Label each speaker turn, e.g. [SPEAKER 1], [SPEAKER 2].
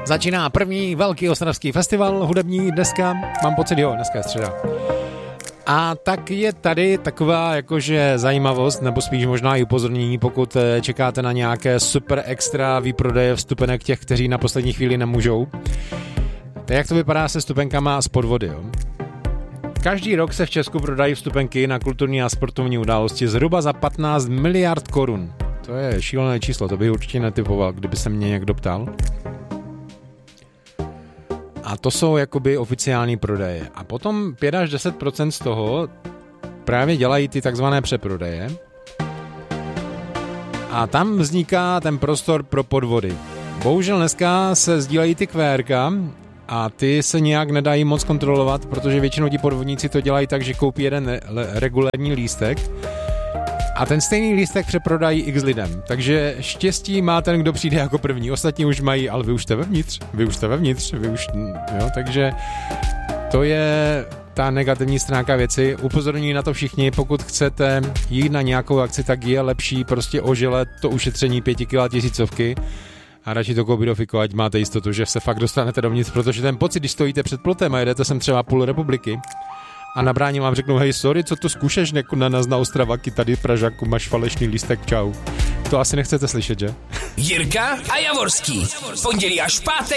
[SPEAKER 1] Začíná první velký ostravský festival hudební dneska. Mám pocit, jo, dneska je středa. A tak je tady taková jakože zajímavost, nebo spíš možná i upozornění, pokud čekáte na nějaké super extra výprodeje vstupenek těch, kteří na poslední chvíli nemůžou. Jak to vypadá se vstupenkama z podvody, jo? Každý rok se v Česku prodají vstupenky na kulturní a sportovní události zhruba za 15 miliard korun. To je šílené číslo, to bych určitě netypoval, kdyby se mě někdo ptal. A to jsou jakoby oficiální prodeje. A potom 5 až 10% z toho právě dělají ty takzvané přeprodeje. A tam vzniká ten prostor pro podvody. Bohužel dneska se sdílejí ty QRka a ty se nějak nedají moc kontrolovat, protože většinou ti podvodníci to dělají tak, že koupí jeden regulární lístek a ten stejný lístek přeprodají x lidem. Takže štěstí má ten, kdo přijde jako první. Ostatní už mají, ale vy už jste vevnitř, jo, takže to je ta negativní stránka věci. Upozorňuji na to všichni, pokud chcete jít na nějakou akci, tak je lepší prostě ožilet to ušetření 5 kg tisícovky a radši to koupit do fiku, ať máte jistotu, že se fakt dostanete dovnitř, protože ten pocit, když stojíte před plotem a jedete sem třeba půl republiky a na bráně vám řeknou, hej, sorry, co to zkoušeš na nás na Ostravaky, tady v Pražáku máš falešný lístek, čau. To asi nechcete slyšet, že?
[SPEAKER 2] Jirka a Javorský. Pondělí až pátek